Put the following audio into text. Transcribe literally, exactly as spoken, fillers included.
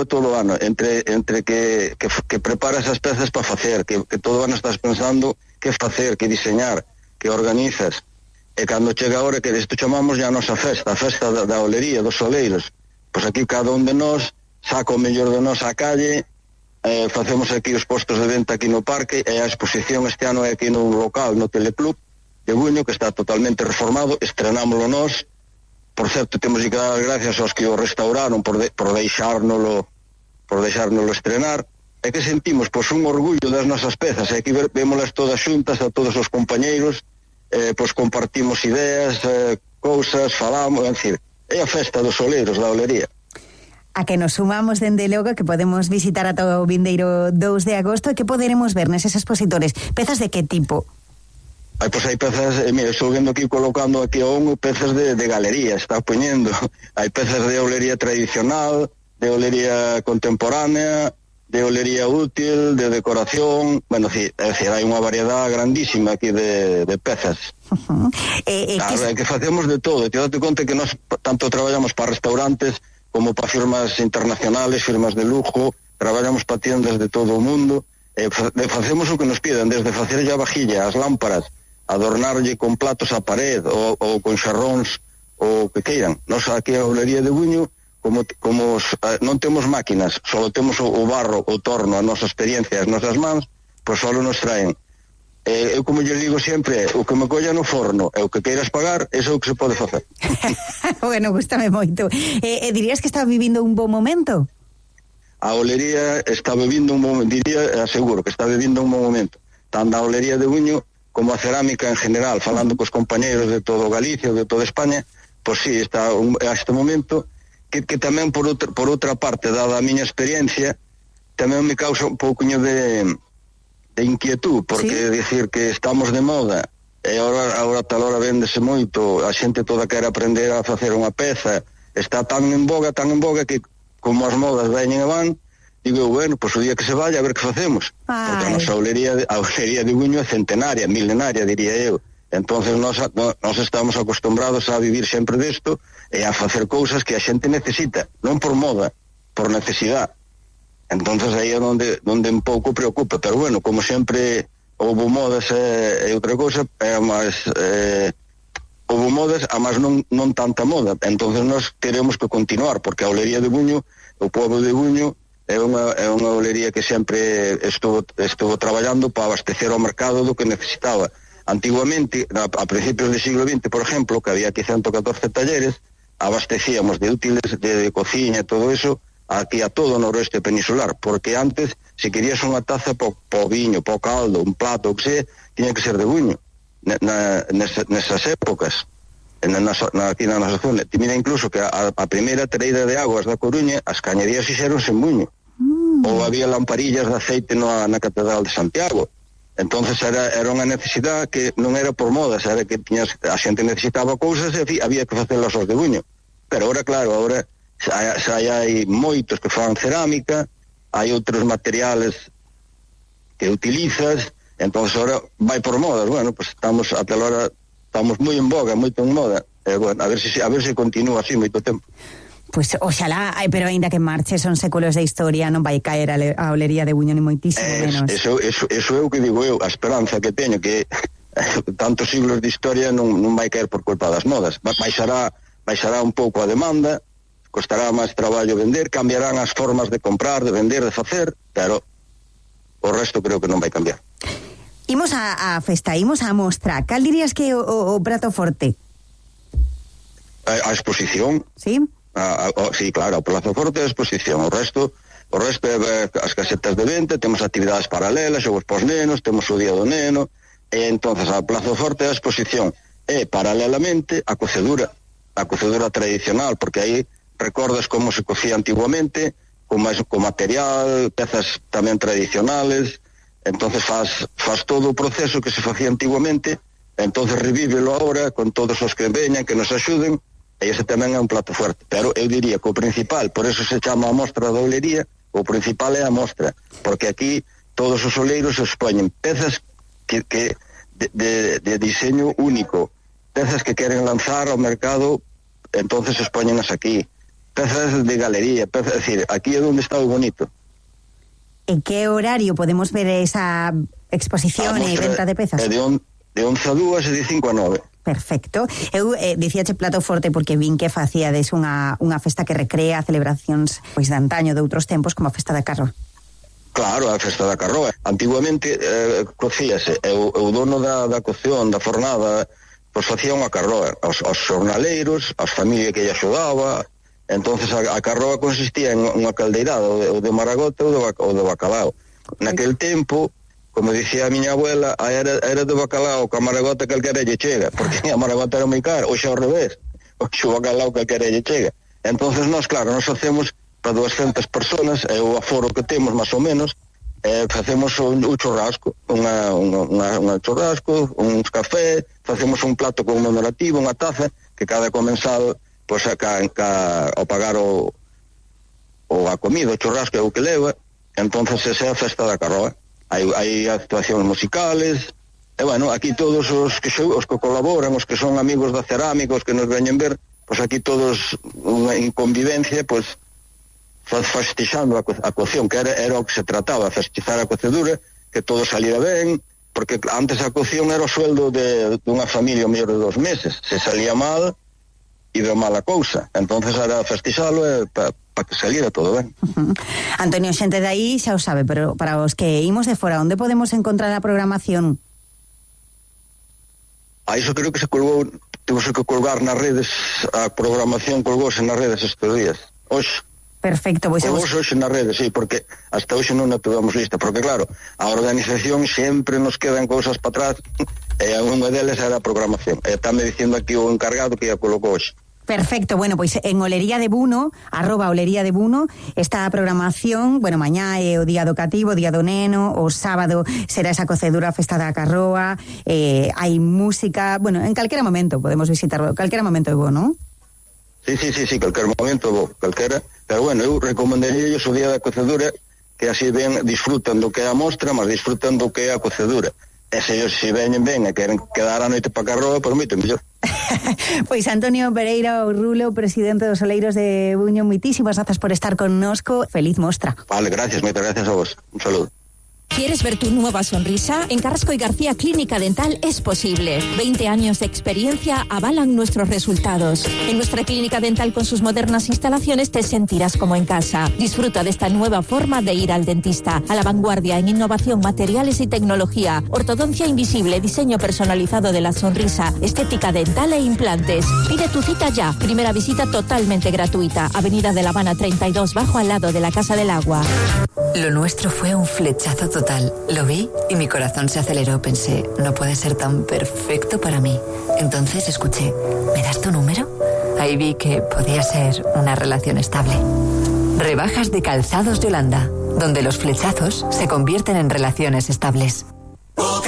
é todo o ano, entre entre que, que, que preparas as pezas para facer, que, que todo o ano estás pensando que facer, que diseñar, que organizas, e cando chega a hora que isto chamamos ya a nosa festa, a festa da, da olería, dos oleiros, pois aquí cada un de nós saca o mellor de nós á calle, eh, facemos aquí os postos de venta aquí no parque, e a exposición este ano é aquí no local, no Teleclub de Buño, que está totalmente reformado, estrenámoslo nós. Por certo, temos que dar as gracias aos que o restauraron por, de, por deixárnoslo por deixárnoslo estrenar, e que sentimos pois un orgullo das nosas pezas, e aquí vémolas todas xuntas a todos os compañeiros, eh, pois compartimos ideas, eh, cousas, falamos, é dicir, é a festa dos oleiros da olería. A que nos sumamos dende logo, que podemos visitar a todo o vindeiro dous de agosto, e que poderemos ver neses expositores. Pezas de que tipo? Aí, pois hai pezas, eh, mira, estou vendo aquí, colocando aquí a un, pezas de, de galería, está poñendo. Hai pezas de olería tradicional, de olería contemporánea, de olería útil, de decoración, bueno, sí, é dicir, hai unha variedade grandísima aquí de, de pezas. Uh-huh. eh, eh, claro, que... é que facemos de todo, te date conta que nós tanto traballamos para restaurantes como para firmas internacionales, firmas de lujo, traballamos para tiendas de todo o mundo, e facemos o que nos piden, desde facer a vajilla, as lámparas, adornarlle con platos a pared ou, ou con xarróns ou que queiran. Nos aquí a olería de Buño, como, como eh, non temos máquinas, só temos o, o barro, o torno, a nosa experiencia, as nosas mans, pois só nos traen. Eh, eu como lle digo sempre, o que me colla no forno e o que queiras pagar, eso é o que se pode facer. Bueno, gústame moito. Eh, eh, dirías que está vivindo un bon momento? A olería está vivindo un momento, diría, aseguro que está vivindo un bon momento. Tanto a olería de Buño como a cerámica en general, falando cos compañeiros de todo Galicia, de toda España, pois sí, está un, a este momento, que, que tamén por outra, por outra parte, dada a miña experiencia, tamén me causa un pouquinho de, de inquietud, porque ¿sí? Dicir que estamos de moda, e agora, agora tal hora véndese moito, a xente toda quere aprender a facer unha peza, está tan en boga, tan en boga, que como as modas veñen e van, digo, bueno, pois pues o día que se vaya, a ver que facemos. Ay. Porque a nosa olería, a olería de Buño é centenaria, milenaria, diría eu. Entonces nós, nós estamos acostumbrados a vivir sempre desto e a facer cousas que a xente necesita, non por moda, por necesidade. Entonces aí é onde, onde un pouco preocupa, pero bueno, como sempre houve modas e, e outra cousa, é máis... Eh, houve modas, a máis non, non tanta moda. Entonces nós queremos que continuar, porque a olería de Buño, o povo de Buño, é unha, é unha olería que sempre estuvo, estuvo traballando para abastecer o mercado do que necesitaba. Antiguamente, a, a principios do siglo vinte, por exemplo, que había aquí ciento catorce talleres, abastecíamos de útiles de, de cociña e todo eso aquí a todo o noroeste peninsular, porque antes, se querías unha taza para o viño, para o caldo, un plato, o que sea, tiña que ser de Buño, na, na, nesas, nesas épocas. Na, na, aquí na nosa zona. Mira incluso que a, a primeira treira de aguas da Coruña, as cañerías fixeronse en Buño. Mm. Ou había lamparillas de aceite no, na Catedral de Santiago. Entonces era, era unha necesidade que non era por modas, era que tiñas, a xente necesitaba cousas e había que facelas aos de Buño. Pero ahora, claro, ahora xa, xa hai moitos que fan cerámica, hai outros materiales que utilizas, entonces ahora vai por modas. Bueno, pues estamos até agora estamos moi en boga, moito en moda. Eh, bueno, a ver se a ver se continúa así moito tempo. Pois, pues, oxalá, ai, pero aínda que marche, son séculos de historia, non vai caer a, le, a olería de Buño ni moitísimo eh, menos. Eso, eso, eso é o que digo eu, a esperanza que teño, que tantos siglos de historia non, non vai caer por culpa das modas. Baixará, baixará un pouco a demanda, costará máis traballo vender, cambiarán as formas de comprar, de vender, de facer, pero o resto creo que non vai cambiar. Imos a, a festa, imos a mostra. Cal dirías que é o, o, o prato forte? A, a exposición. Sí? A, a, o, sí, claro, o prato forte é a exposición. O resto, o resto é as casetas de venta, temos actividades paralelas, xogos pos nenos, temos o día do neno, e entonces a prato forte é a exposición. E, paralelamente, a cocedura, a cocedura tradicional, porque aí recordas como se cocía antiguamente, con, máis, con material, pezas tamén tradicionales. Entonces faz, faz todo o proceso que se facía antiguamente, entonces revívelo ahora con todos os que veñan, que nos axuden, e ese tamén é un plato fuerte. Pero eu diría que o principal, por eso se chama a mostra da olería, o principal é a mostra, porque aquí todos os oleiros expoñen pezas que, que de, de, de diseño único, pezas que queren lanzar ao mercado, entonces expoñenas aquí. pezas de galería, pezas, es decir, aquí é onde está o bonito. En que horario podemos ver esa exposición e venta de pezas? É de, on, de once a dúas e de cinco a nove. Perfecto. Eu eh, dicíache plato forte porque vin que facíades unha, unha festa que recrea celebracións pois de antaño de outros tempos como a festa da Carroa. Claro, a festa da Carroa. Antiguamente eh, cocíase, e o, o dono da, da cocción, da fornada, pois facía unha carroa aos, aos xornaleiros, aos familias que lle axudaba. Entonces a, a carroa consistía en unha caldeirada, o de, o de maragota ou de, o de bacalao. Naquel tempo, como dicía a miña abuela, a era, era de bacalao, que a maragota calquera lle chega, porque a maragota era moi cara, hoxe ao revés, hoxe o bacalao calquera lle chega. Entonces nós, claro, nós facemos para doscientas personas, é o aforo que temos, máis ou menos, eh, facemos un, un churrasco, unha, unha, unha, unha churrasco, uns café, facemos un plato conmemorativo, unha taza, que cada comensal, pois, ca, ca, ao pagar o, o a comida, o churrasco é o que leva, entonces esa é a festa da Carroa. Hai, hai actuacións musicales, e bueno, aquí todos os que, xo, os que colaboran, os que son amigos da cerámica, os que nos veñen ver, pois aquí todos en convivencia, pois festixando a, co, a cocción, que era, era o que se trataba, festixar a cocedura, que todo saliera ben, porque antes a cocción era o sueldo de, de unha familia o mellor de dos meses, se salía mal, iba mala cousa, entonces era festixalo e para pa que saliera todo ben. Uh-huh. Antonio, xente de aí xa o sabe, pero para os que imos de fora, onde podemos encontrar a programación? A iso creo que se colgou, tivose que colgar nas redes, a programación colgouse nas redes estes días, hoxe. Perfecto, pois colgouse vos... hoxe nas redes, sí, porque hasta hoxe non a tuvemos lista, porque claro, a organización sempre nos quedan cousas para atrás, e unha deles era a programación, e está me dicindo aquí o encargado que a colocou hoxe. Perfecto, bueno, pois en Olería de Buno, arroba Olería de Buno, está a programación, bueno, mañá é o día do cativo, o día do neno, o sábado será esa cocedura, a festa da Carroa, eh, hai música, bueno, en calquera momento podemos visitarlo, calquera momento é bo, non? Sí, sí, sí, sí, calquera momento é bo, calquera, pero bueno, eu recomendaría o día da cocedura, que así ben disfrutan do que é a mostra, mas disfrutan do que é a cocedura. E se ellos se veñen ben e queren quedar a noite para Carroa, por moito mellor. Pois Antonio Pereira Rulo, presidente dos Oleiros de Buño, moitísimas grazas por estar connosco. Feliz mostra. Vale, gracias, moitas gracias a vos. Un saludo. ¿Quieres ver tu nueva sonrisa? En Carrasco y García Clínica Dental es posible. veinte años de experiencia avalan nuestros resultados. En nuestra clínica dental con sus modernas instalaciones te sentirás como en casa. Disfruta de esta nueva forma de ir al dentista. A la vanguardia en innovación, materiales y tecnología. Ortodoncia invisible, diseño personalizado de la sonrisa, estética dental e implantes. Pide tu cita ya. Primera visita totalmente gratuita. Avenida de La Habana treinta y dos, bajo al lado de la Casa del Agua. Lo nuestro fue un flechazo total. Lo vi y mi corazón se aceleró. Pensé, no puede ser tan perfecto para mí. Entonces escuché, ¿me das tu número? Ahí vi que podía ser una relación estable. Rebajas de Calzados Yolanda, donde los flechazos se convierten en relaciones estables.